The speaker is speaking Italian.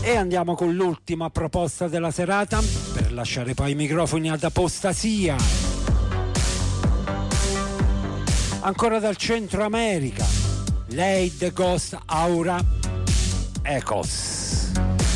E andiamo con l'ultima proposta della serata per lasciare poi i microfoni ad Apostasia. Ancora dal Centro America, lei The Ghost Aura Ecos.